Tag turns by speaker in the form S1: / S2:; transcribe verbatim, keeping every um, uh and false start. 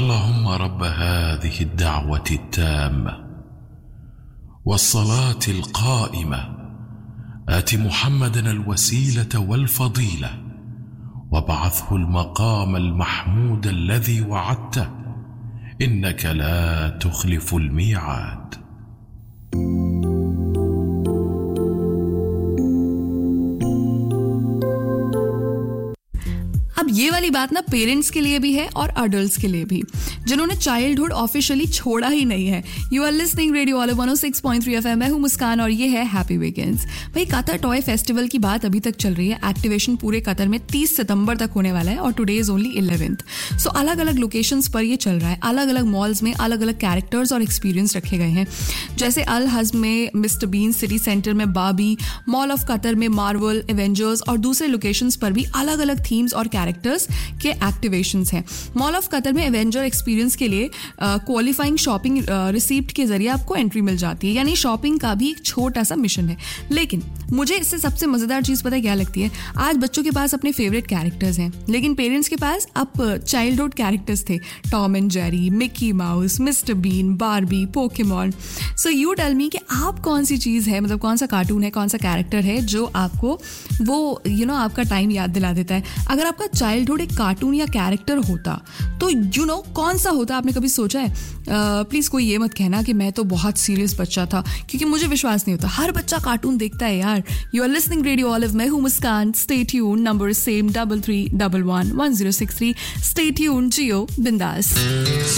S1: اللهم رب هذه الدعوة التامة والصلاة القائمة آت محمدا الوسيلة والفضيلة وابعثه المقام المحمود الذي وعدته إنك لا تخلف الميعاد.
S2: अब ये वाली बात ना पेरेंट्स के लिए भी है और अडल्ट्स के लिए भी, जिन्होंने चाइल्डहुड ऑफिशियली छोड़ा ही नहीं है। You are listening radio olive one O six point three F M. मैं हूँ मुस्कान और ये है हैप्पी वीकेंड्स। भाई कतर टॉय फेस्टिवल की बात अभी तक चल रही है। एक्टिवेशन पूरे कतर में तीस सितंबर तक होने वाला है और टुडे इज ओनली इलेवेंथ। सो अलग अलग लोकेशंस पर ये चल रहा है। अलग अलग मॉल्स में अलग अलग कैरेक्टर्स और एक्सपीरियंस रखे गए हैं, जैसे अल हज़्म में मिस्टर बीन, सिटी सेंटर में बाबी, मॉल ऑफ कतर में मार्वल, एवेंजर्स और दूसरे लोकेशंस पर भी अलग अलग थीम्स और कैरेक्टर्स के एक्टिवेशंस हैं। मॉल ऑफ कतर में एवेंजर एक्सपीरियंस के लिए क्वालिफाइंग शॉपिंग रिसीप्ट के जरिए आपको एंट्री मिल जाती है, यानी शॉपिंग का भी एक छोटा सा मिशन है। लेकिन मुझे इससे सबसे मजेदार चीज पता है क्या लगती है? आज बच्चों के पास अपने फेवरेट कैरेक्टर्स हैं, लेकिन पेरेंट्स के पास अब चाइल्डहुड कैरेक्टर्स थे। Tom and Jerry, Mickey mouse, mister been, Barbie, Pokemon. So you tell me कि आप कौन सी चीज है, मतलब कौन सा कार्टून है, कौन सा कैरेक्टर है जो आपको वो यू you नो know, आपका टाइम याद दिला देता है। अगर आपका चाइल्डहुड एक कार्टून या कैरेक्टर होता तो यू you नो know, कौन सा होता? आपने कभी सोचा है? प्लीज uh, कोई ये मत कहना कि मैं तो बहुत सीरियस बच्चा था, क्योंकि मुझे विश्वास नहीं होता। हर बच्चा कार्टून देखता है यार। You are listening radio olive. मैं हूँ मुस्कान। Stay tune. Number same double three double one one zero six three. Stay tune, जियो बिंदास।